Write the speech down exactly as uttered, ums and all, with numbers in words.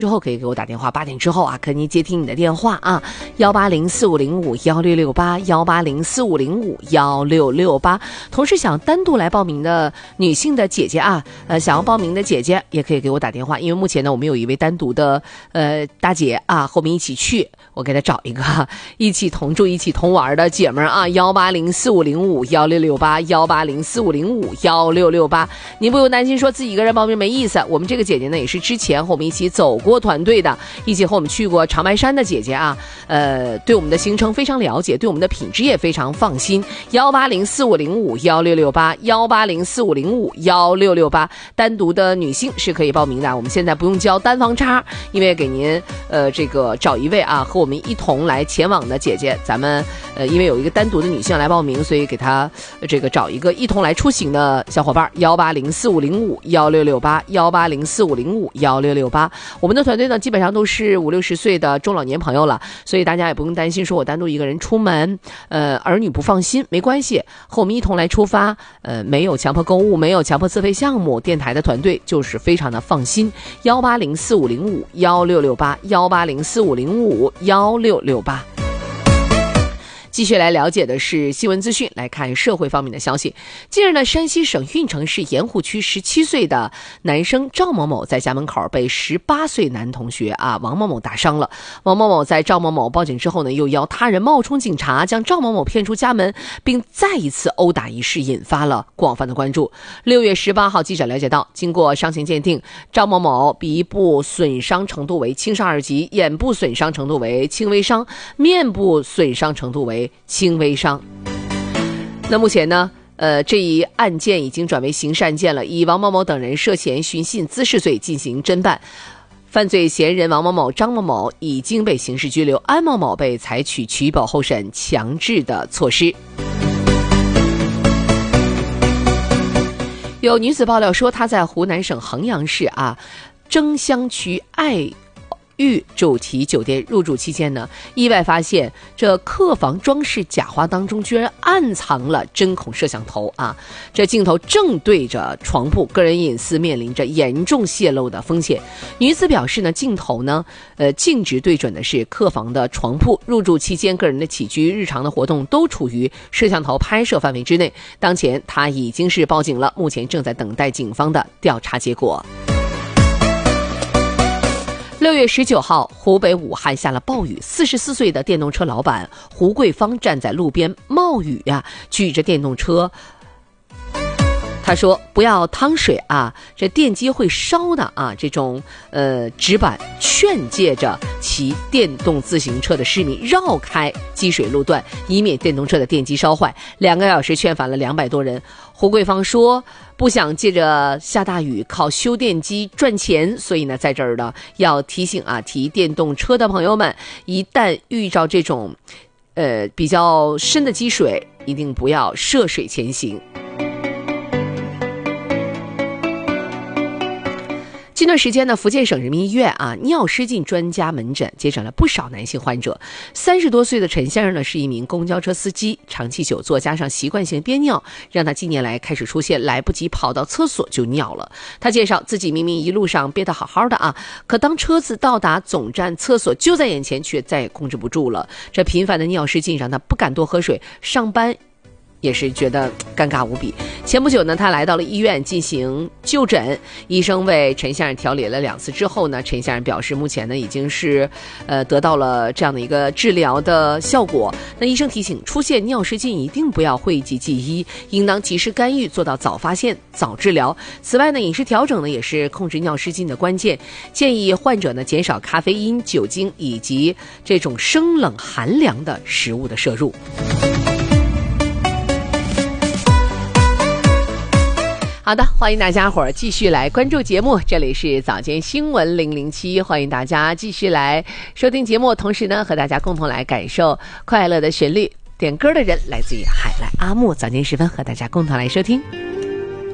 之后可以给我打电话，八点之后啊，可以接听你的电话啊，幺八零四五零五幺六六八，幺八零四五零五幺六六八。同时想单独来报名的女性的姐姐啊，呃，想要报名的姐姐也可以给我打电话，因为目前呢，我们有一位单独的呃大姐啊，和我们一起去，我给她找一个一起同住、一起同玩的姐们儿啊，幺八零四五零五幺六六八，幺八零四五零五幺六六八。您不用担心说自己一个人报名没意思，我们这个姐姐呢也是之前和我们一起走过团队的，一起和我们去过长白山的姐姐啊，呃，对我们的行程非常了解，对我们的品质也非常放心。幺八零四五零五幺六六八，幺八零四五零五幺六六八，单独的女性是可以报名的。我们现在不用交单房差，因为给您呃这个找一位啊和我们一同来前往的姐姐，咱们呃因为有一个单独的女性来报名，所以给她、呃、这个找一个一同来出行的小伙伴。幺八零四五零五幺六六八，幺八零四五零五幺六六八。我们的团队呢基本上都是五六十岁的中老年朋友了，所以大家也不用担心说我单独一个人出门呃儿女不放心，没关系，和我们一同来出发，呃没有强迫购物，没有强迫自费项目，电台的团队就是非常的放心。幺八零四五零五幺六六八，幺八零四五零五幺六六八。继续来了解的是新闻资讯，来看社会方面的消息。近日呢，山西省运城市盐湖区十七岁的男生赵某某在家门口被十八岁男同学啊王某某打伤了。王某某在赵某某报警之后呢，又邀他人冒充警察，将赵某某骗出家门，并再一次殴打一事，引发了广泛的关注。六月十八号，记者了解到，经过伤情鉴定，赵某某鼻部损伤程度为轻伤二级，眼部损伤程度为轻微伤，面部损伤程度为轻微伤。那目前呢呃，这一案件已经转为刑事案件了，以王某某等人涉嫌寻衅滋事罪进行侦办。犯罪嫌疑人王某某、张某某已经被刑事拘留，安某某被采取取保候审强制的措施。有女子爆料说，她在湖南省衡阳市啊征乡区爱玉主题酒店入住期间呢，意外发现这客房装饰假花当中居然暗藏了针孔摄像头啊！这镜头正对着床铺，个人隐私面临着严重泄露的风险。女子表示呢，镜头呢，呃，径直对准的是客房的床铺。入住期间，个人的起居、日常的活动都处于摄像头拍摄范围之内。当前，她已经是报警了，目前正在等待警方的调查结果。六月十九号，湖北武汉下了暴雨，四十四岁的电动车老板胡桂芳站在路边冒雨呀、啊，举着电动车。他说不要趟水啊，这电机会烧的啊，这种呃纸板劝诫着骑电动自行车的市民绕开积水路段，以免电动车的电机烧坏。两个小时劝返了两百多人。胡桂芳说不想借着下大雨靠修电机赚钱，所以呢在这儿呢要提醒啊骑电动车的朋友们，一旦遇到这种呃比较深的积水，一定不要涉水前行。近段时间呢，福建省人民医院啊尿失禁专家门诊接诊了不少男性患者。三十多岁的陈先生呢是一名公交车司机，长期久坐加上习惯性憋尿，让他近年来开始出现来不及跑到厕所就尿了。他介绍自己明明一路上憋得好好的啊，可当车子到达总站，厕所就在眼前，却再也控制不住了。这频繁的尿失禁让他不敢多喝水，上班也是觉得尴尬无比。前不久呢，他来到了医院进行就诊，医生为陈先生调理了两次之后呢，陈先生表示目前呢已经是呃得到了这样的一个治疗的效果。那医生提醒，出现尿失禁一定不要讳疾忌医，应当及时干预，做到早发现早治疗。此外呢，饮食调整呢也是控制尿失禁的关键，建议患者呢减少咖啡因、酒精以及这种生冷寒凉的食物的摄入。好的，欢迎大家伙儿继续来关注节目，这里是早间新闻零零七，欢迎大家继续来收听节目，同时呢和大家共同来感受快乐的旋律。点歌的人来自于海来阿木，早间时分和大家共同来收听。